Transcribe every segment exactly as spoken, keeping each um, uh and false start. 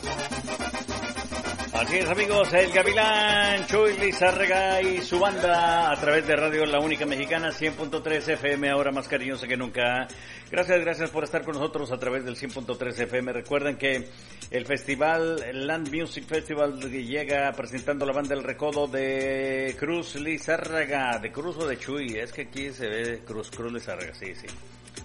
Así es, amigos, el Gavilán, Chuy Lizárraga y su banda a través de Radio La Única Mexicana, cien punto tres F M, ahora más cariñosa que nunca. Gracias, gracias por estar con nosotros a través del cien punto tres F M. Recuerden que el festival, el Land Music Festival, llega presentando la banda El Recodo de Cruz Lizárraga, de Cruz o de Chuy, es que aquí se ve Cruz, Cruz Lizárraga, sí, sí.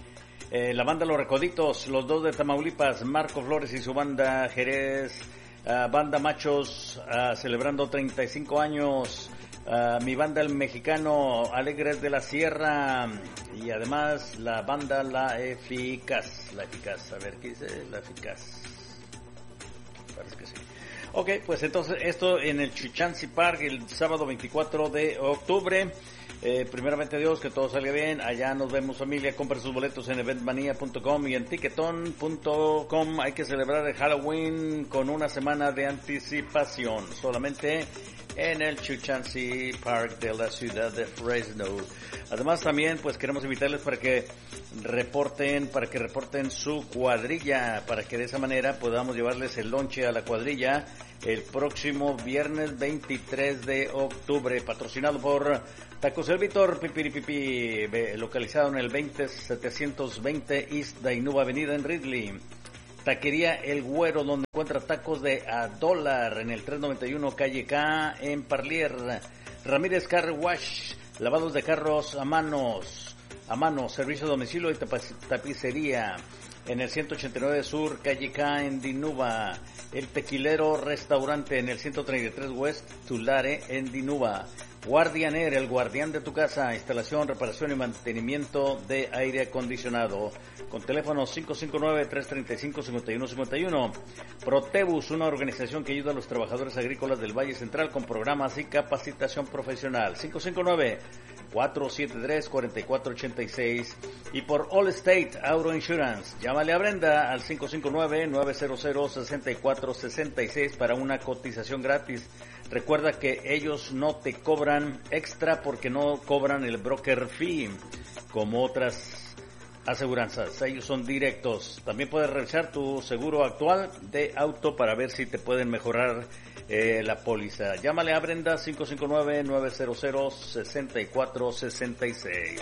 Eh, la banda Los Recoditos, los dos de Tamaulipas, Marco Flores y su banda Jerez. Uh, banda Machos, uh, celebrando treinta y cinco años, uh, mi banda El Mexicano, Alegres de la Sierra, y además la banda La Eficaz, La Eficaz, a ver, ¿qué dice? La Eficaz, parece que sí. Ok, pues entonces esto en el Chichansi Park el sábado veinticuatro de octubre. Eh, primeramente Dios, que todo salga bien. Allá nos vemos, familia. Compra sus boletos en eventmania punto com y en ticketon punto com. Hay que celebrar el Halloween con una semana de anticipación, solamente en el Chichansi Park de la ciudad de Fresno. Además también pues queremos invitarles para que reporten, para que reporten su cuadrilla, para que de esa manera podamos llevarles el lonche a la cuadrilla el próximo viernes veintitrés de octubre, patrocinado por Tacos El Víctor, Pipiripipi, localizado en el veinte setecientos veinte East Dainuba Avenida en Ridley. Taquería El Güero, donde encuentra tacos de a dólar en el trescientos noventa y uno Calle K en Parlier. Ramírez Car Wash, lavados de carros a manos, a mano, servicio a domicilio y tapicería en el ciento ochenta y nueve Sur Calle K en Dinuba. El Tequilero Restaurante en el ciento treinta y tres West Tulare en Dinuba. Guardianer, el guardián de tu casa, instalación, reparación y mantenimiento de aire acondicionado, con teléfono cinco cinco nueve, tres tres cinco, cinco uno cinco uno. Protebus, una organización que ayuda a los trabajadores agrícolas del Valle Central con programas y capacitación profesional, cinco cinco nueve, cuatro siete tres, cuatro cuatro ocho seis. Y por Allstate Auto Insurance, llámale a Brenda al cinco cinco nueve, nueve cero cero, seis cuatro seis seis para una cotización gratis. Recuerda que ellos no te cobran extra porque no cobran el broker fee como otras aseguranzas. Ellos son directos. También puedes revisar tu seguro actual de auto para ver si te pueden mejorar eh, la póliza. Llámale a Brenda cinco cinco nueve, nueve cero cero, seis cuatro seis seis.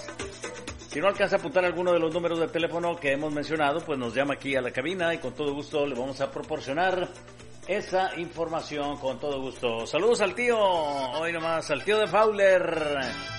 Si no alcanza a apuntar alguno de los números de teléfono que hemos mencionado, pues nos llama aquí a la cabina y con todo gusto le vamos a proporcionar esa información con todo gusto. Saludos al tío, hoy nomás, al tío de Fowler.